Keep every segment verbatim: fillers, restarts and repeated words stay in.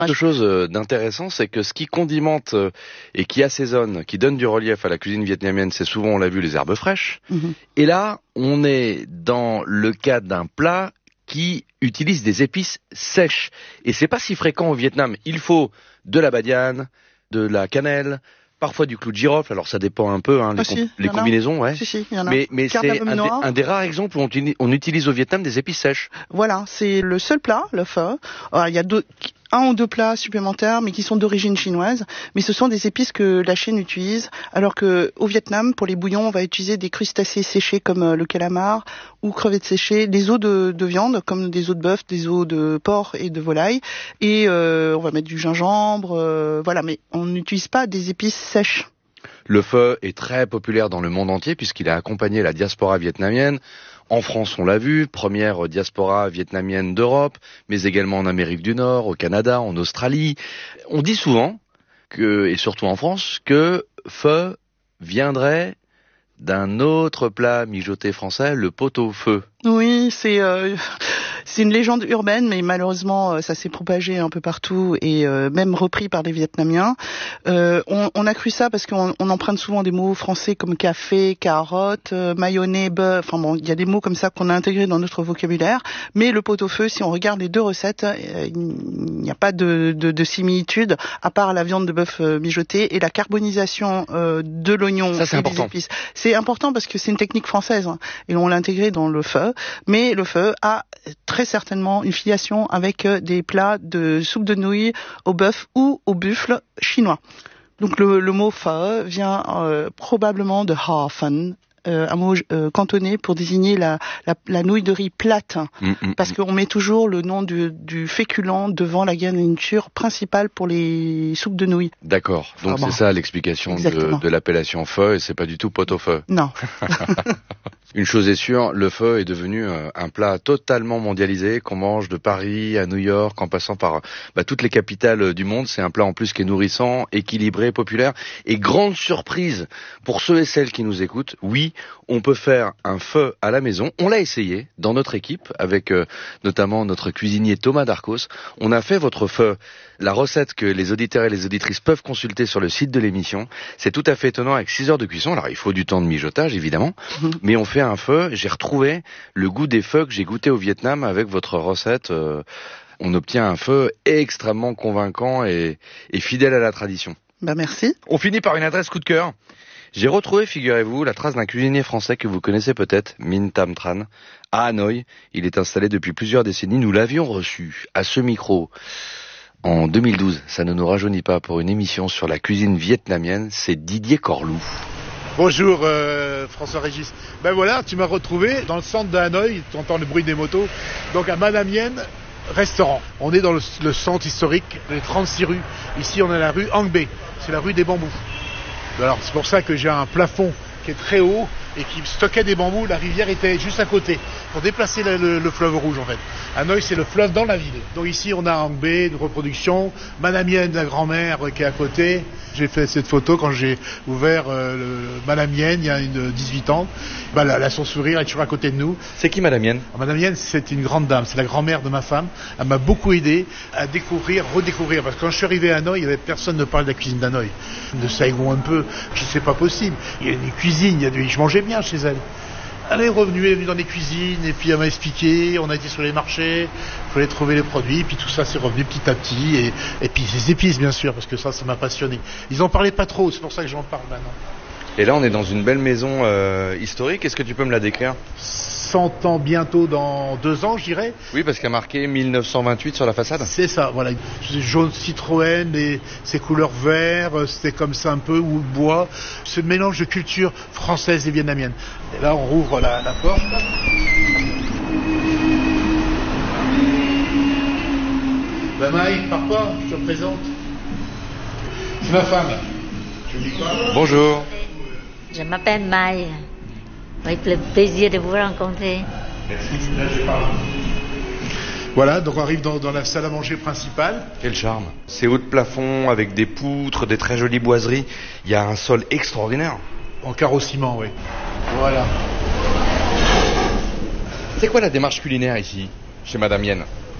Quelque chose d'intéressant, c'est que ce qui condimente et qui assaisonne, qui donne du relief à la cuisine vietnamienne, c'est souvent, on l'a vu, les herbes fraîches. Mm-hmm. Et là, on est dans le cas d'un plat qui utilise des épices sèches. Et c'est pas si fréquent au Vietnam. Il faut de la badiane, de la cannelle, parfois du clou de girofle. Alors ça dépend un peu, hein, les, ah, si, com- les combinaisons, ouais. Si, si, y en a. Mais, mais c'est un des, un des rares exemples où on, on utilise au Vietnam des épices sèches. Voilà, c'est le seul plat, le pho. Alors, il y a deux, un ou deux plats supplémentaires, mais qui sont d'origine chinoise. Mais ce sont des épices que la Chine utilise, alors que au Vietnam, pour les bouillons, on va utiliser des crustacés séchés comme le calamar ou crevettes séchées, des os de, de viande comme des os de bœuf, des os de porc et de volaille, et euh, on va mettre du gingembre, euh, voilà. Mais on n'utilise pas des épices sèches. Le pho est très populaire dans le monde entier puisqu'il a accompagné la diaspora vietnamienne. En France, on l'a vu, première diaspora vietnamienne d'Europe, mais également en Amérique du Nord, au Canada, en Australie. On dit souvent, que, et surtout en France, que pho viendrait d'un autre plat mijoté français, le pot-au-feu. Oui, c'est euh, c'est une légende urbaine, mais malheureusement, ça s'est propagé un peu partout et euh, même repris par les Vietnamiens. Euh, on, on a cru ça parce qu'on on emprunte souvent des mots français comme café, carotte, euh, mayonnaise, beurre. Enfin bon, il y a des mots comme ça qu'on a intégrés dans notre vocabulaire. Mais le pot-au-feu, si on regarde les deux recettes, euh, il n'y a pas de, de, de similitude à part la viande de bœuf euh, mijotée et la carbonisation euh, de l'oignon ça, c'est et important. des épices. C'est important parce que c'est une technique française hein, et on l'a intégré dans le pho. Mais le pho a très certainement une filiation avec des plats de soupe de nouilles au bœuf ou au buffle chinois. Donc le, le mot pho vient euh, probablement de ha fan, euh, un mot euh, cantonné pour désigner la, la, la nouille de riz plate, mmh, mmh, parce qu'on met toujours le nom du, du féculent devant la garniture principale pour les soupes de nouilles. D'accord, donc ah bon. C'est ça l'explication de, de l'appellation pho et c'est pas du tout pot-au-feu. Non. Une chose est sûre, le pho est devenu un plat totalement mondialisé qu'on mange de Paris à New York en passant par bah, toutes les capitales du monde. C'est un plat en plus qui est nourrissant, équilibré, populaire et grande surprise pour ceux et celles qui nous écoutent. Oui, on peut faire un pho à la maison. On l'a essayé dans notre équipe avec euh, notamment notre cuisinier Thomas Darcos. On a fait votre pho, la recette que les auditeurs et les auditrices peuvent consulter sur le site de l'émission. C'est tout à fait étonnant avec six heures de cuisson. Alors il faut du temps de mijotage évidemment, mmh. mais on fait un pho, j'ai retrouvé le goût des pho que j'ai goûté au Vietnam avec votre recette. Euh, on obtient un pho extrêmement convaincant et, et fidèle à la tradition. Bah merci. On finit par une adresse coup de cœur. J'ai retrouvé, figurez-vous, la trace d'un cuisinier français que vous connaissez peut-être, Minh Tam Tran, à Hanoï. Il est installé depuis plusieurs décennies. Nous l'avions reçu à ce micro en deux mille douze. Ça ne nous rajeunit pas pour une émission sur la cuisine vietnamienne. C'est Didier Corlou. Bonjour euh, François-Régis. Ben voilà, tu m'as retrouvé dans le centre de Hanoï, tu entends le bruit des motos, donc à Madame Yen, restaurant. On est dans le, le centre historique, les trente-six rues. Ici on est à la rue Ang Be, c'est la rue des bambous. Alors c'est pour ça que j'ai un plafond qui est très haut et qui stockait des bambous. La rivière était juste à côté pour déplacer le, le, le fleuve rouge en fait. Hanoï c'est le fleuve dans la ville. Donc ici on a Ang Be, une reproduction, Madame Yen, la grand-mère qui est à côté. J'ai fait cette photo quand j'ai ouvert euh, le Madame Yen il y a une dix-huit ans. Bah, elle a son sourire, elle est toujours à côté de nous. C'est qui Madame Yen? Madame Yen, c'est une grande dame, c'est la grand-mère de ma femme. Elle m'a beaucoup aidé à découvrir, redécouvrir. Parce que quand je suis arrivé à Hanoï, il y avait personne ne parlait de la cuisine d'Hanoï. De Saigon un peu, je sais pas possible. Il y a une cuisine, il y a du... je mangeais bien chez elle. Elle est revenue, elle est venue dans les cuisines, et puis elle m'a expliqué, on a été sur les marchés, il fallait trouver les produits, puis tout ça c'est revenu petit à petit, et, et puis les épices bien sûr, parce que ça, ça m'a passionné. Ils en parlaient pas trop, c'est pour ça que j'en parle maintenant. Et là on est dans une belle maison euh, historique, est-ce que tu peux me la décrire? cent ans bientôt, dans deux ans je dirais. Oui, parce qu'il y a marqué mille neuf cent vingt-huit sur la façade. C'est ça, voilà. Jaune Citroën, et ces couleurs verts, c'était comme ça un peu, ou bois. Ce mélange de culture française et vietnamienne. Et là on rouvre la, la porte. Ben Maï, pars pas, je te présente. C'est ma femme. Je dis quoi? Bonjour. Je m'appelle Maï. Avec le plaisir de vous rencontrer. Merci, là je parle. Voilà, donc on arrive dans, dans la salle à manger principale. Quel charme. C'est haut de plafond, avec des poutres, des très jolies boiseries. Il y a un sol extraordinaire. En carreau-ciment, oui. Voilà. C'est quoi la démarche culinaire ici, chez Madame Yen?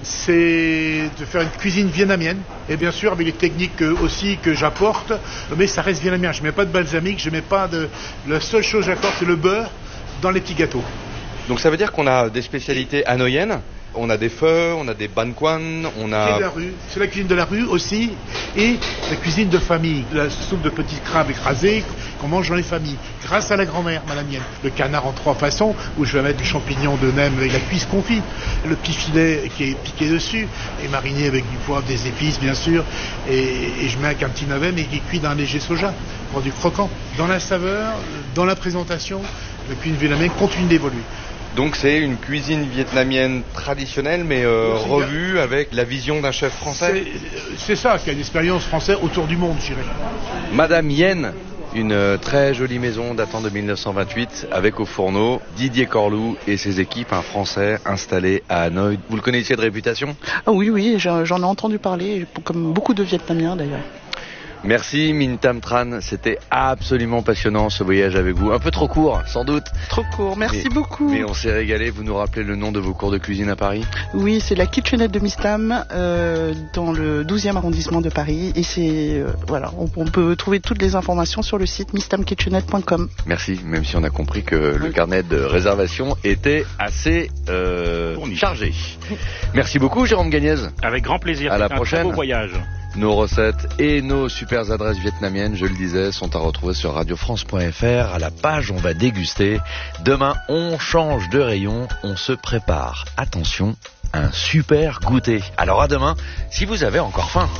c'est de faire une cuisine vietnamienne, et bien sûr avec les techniques aussi que j'apporte, mais ça reste vietnamien. Je mets pas de balsamique, je mets pas de... La seule chose que j'apporte, c'est le beurre dans les petits gâteaux. Donc ça veut dire qu'on a des spécialités hanoïennes, on a des pho, on a des ban quan, on a... C'est la rue, c'est la cuisine de la rue aussi, et la cuisine de famille, la soupe de petits crabes écrasés qu'on mange dans les familles, grâce à la grand-mère, madame mienne. Le canard en trois façons, où je vais mettre du champignon de nem avec la cuisse confite, le petit filet qui est piqué dessus, et mariné avec du poivre, des épices bien sûr, et, et je mets un petit navet, mais qui est cuit dans un léger soja, pour du croquant. Dans la saveur, dans la présentation, la cuisine vietnamienne continue d'évoluer. Donc c'est une cuisine vietnamienne traditionnelle, mais euh, revue avec la vision d'un chef français. C'est, c'est ça, qui a une expérience française autour du monde, je dirais. Madame Yen, une très jolie maison datant de mille neuf cent vingt-huit, avec au fourneau Didier Corlou et ses équipes, un Français installé à Hanoï. Vous le connaissiez de réputation ? Ah oui, oui, j'en ai entendu parler, comme beaucoup de Vietnamiens d'ailleurs. Merci Minh Tam Tran, c'était absolument passionnant ce voyage avec vous. Un peu trop court, sans doute. Trop court, merci mais, beaucoup. Mais on s'est régalé, vous nous rappelez le nom de vos cours de cuisine à Paris ? Oui, c'est la kitchenette de Miss Tam, euh, dans le douzième arrondissement de Paris. Et c'est, euh, voilà, on, on peut trouver toutes les informations sur le site miss tam kitchenette point com. Merci, même si on a compris que oui. Le carnet de réservation était assez euh, chargé. Merci beaucoup Jérôme Gagnez. Avec grand plaisir, à la un prochaine. Très beau voyage. Nos recettes et nos super adresses vietnamiennes, je le disais, sont à retrouver sur radio france point f r. À la page On va déguster. Demain, on change de rayon, on se prépare. Attention, un super goûter. Alors à demain, si vous avez encore faim.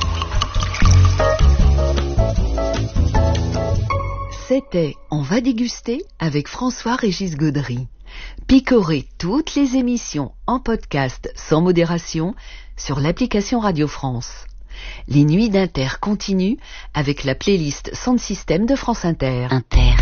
C'était On va déguster avec François-Régis Gaudry. Picorez toutes les émissions en podcast sans modération sur l'application Radio France. Les nuits d'Inter continuent avec la playlist Sound System de France Inter. Inter.